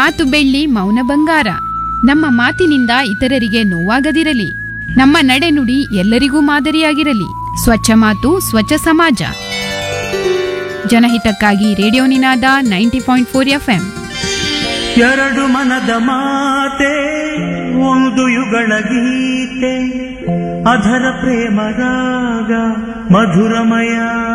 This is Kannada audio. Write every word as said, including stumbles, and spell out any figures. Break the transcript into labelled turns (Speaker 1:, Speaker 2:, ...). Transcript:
Speaker 1: ಮಾತು ಬೆಳ್ಳಿ ಮೌನ ಬಂಗಾರ. ನಮ್ಮ ಮಾತಿನಿಂದ ಇತರರಿಗೆ ನೋವಾಗದಿರಲಿ. ನಮ್ಮ ನಡೆನುಡಿ ಎಲ್ಲರಿಗೂ ಮಾದರಿಯಾಗಿರಲಿ. ಸ್ವಚ್ಛ ಮಾತು ಸ್ವಚ್ಛ ಸಮಾಜ. ಜನಹಿತಕ್ಕಾಗಿ ರೇಡಿಯೋ ನಿನಾದ ninety point four F M.
Speaker 2: ಎರಡು ಮನದ ಮಾತೆ ಒಂದು ಯುಗಳ ಗೀತೆ, ಅಧರ ಪ್ರೇಮ ರಾಗ ಮಧುರಮಯ.